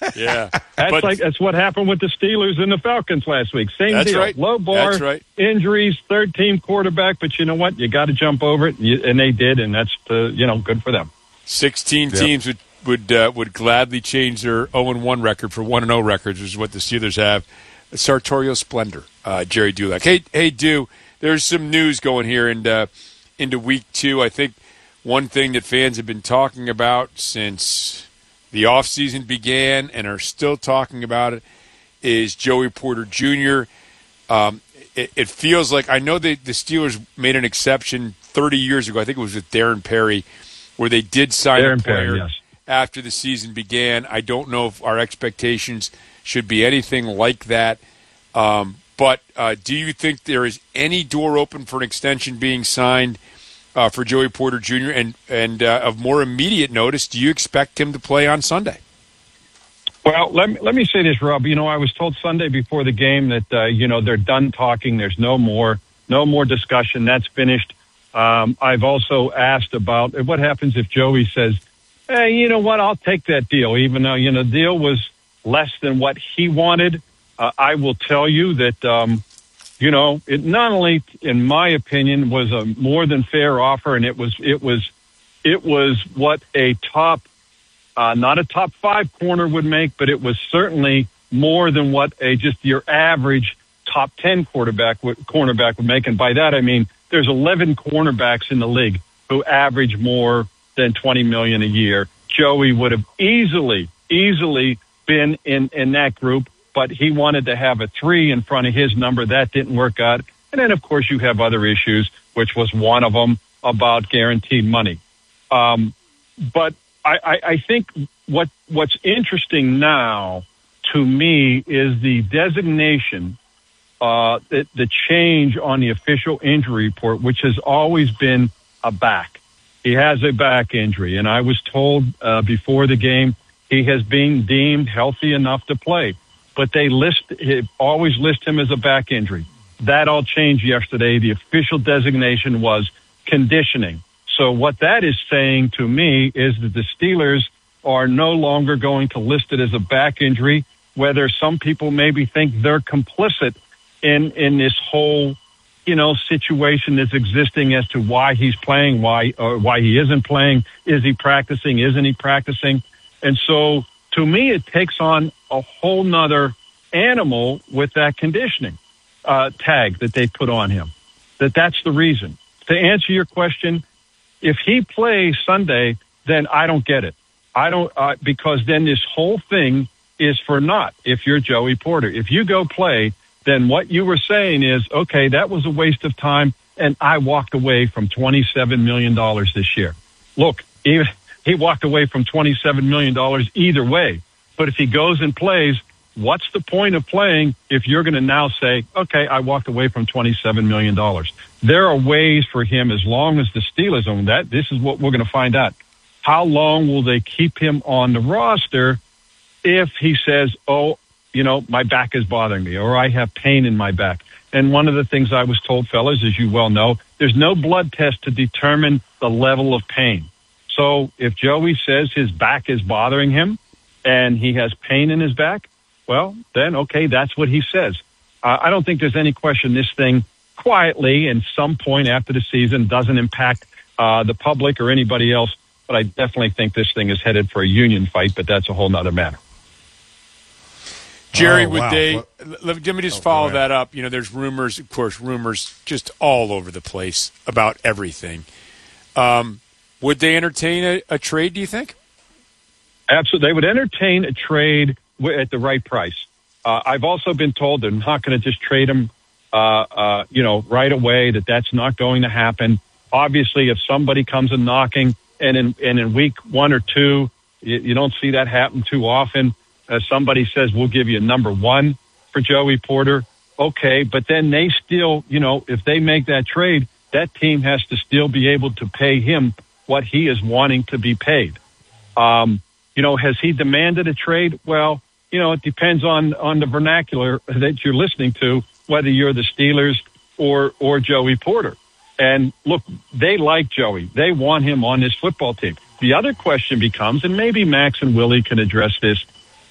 Yeah. That's what happened with the Steelers and the Falcons last week. Same deal. Right. Low bar, that's right. Injuries, third-team quarterback, but you know what? You got to jump over it, and they did, and that's good for them. 16 teams would gladly change their 0-1 record for 1-0 records, which is what the Steelers have. Sartorial splendor, Jerry Dulac. Hey, Du, there's some news going here into week 2. I think one thing that fans have been talking about since the offseason began and are still talking about it is Joey Porter Jr. It feels like, I know the Steelers made an exception 30 years ago. I think it was with Darren Perry, where they did sign a player after the season began. I don't know if our expectations should be anything like that. But do you think there is any door open for an extension being signed for Joey Porter Jr.? And of more immediate notice, do you expect him to play on Sunday? Well, let me say this, Rob. I was told Sunday before the game that they're done talking. There's no more discussion. That's finished. I've also asked about what happens if Joey says, "Hey, you know what? I'll take that deal," even though the deal was less than what he wanted. I will tell you that it not only, in my opinion, was a more than fair offer, and it was what a top. Not a top 5 corner would make, but it was certainly more than what just your average top 10 cornerback would make. And by that, I mean, there's 11 cornerbacks in the league who average more than $20 million a year. Joey would have easily been in that group, but he wanted to have a 3 in front of his number. That didn't work out. And then, of course, you have other issues, which was one of them about guaranteed money. But I think what's interesting now to me is the designation, the change on the official injury report, which has always been a back. He has a back injury, and I was told before the game he has been deemed healthy enough to play. But they always list him as a back injury. That all changed yesterday. The official designation was conditioning. So what that is saying to me is that the Steelers are no longer going to list it as a back injury, whether some people maybe think they're complicit in this whole, situation that's existing as to why he's playing, why he isn't playing. Is he practicing? Isn't he practicing? And so to me, it takes on a whole nother animal with that conditioning tag that they put on him. That's the reason. To answer your question, if he plays Sunday, then I don't get it. I don't because then this whole thing is for naught. If you're Joey Porter, if you go play, then what you were saying is, okay, that was a waste of time, and I walked away from $27 million this year. Look, he walked away from $27 million either way. But if he goes and plays, what's the point of playing if you're going to now say, okay, I walked away from $27 million? There are ways for him, as long as the Steelers own that. This is what we're going to find out. How long will they keep him on the roster if he says, my back is bothering me, or I have pain in my back? And one of the things I was told, fellas, as you well know, there's no blood test to determine the level of pain. So if Joey says his back is bothering him and he has pain in his back, well, then, okay, that's what he says. I don't think there's any question this thing quietly in some point after the season doesn't impact the public or anybody else. But I definitely think this thing is headed for a union fight, but that's a whole nother matter. Jerry, let me just follow that up. There's rumors, of course, just all over the place about everything. Would they entertain a trade, do you think? Absolutely. They would entertain a trade at the right price. I've also been told they're not going to just trade him, right away, that's not going to happen. Obviously, if somebody comes and knocking and in week 1 or 2, you don't see that happen too often. Somebody says, we'll give you number 1 for Joey Porter. Okay. But then they still, if they make that trade, that team has to still be able to pay him what he is wanting to be paid. Has he demanded a trade? Well, it depends on the vernacular that you're listening to, whether you're the Steelers or Joey Porter. And look, they like Joey. They want him on this football team. The other question becomes, and maybe Max and Willie can address this,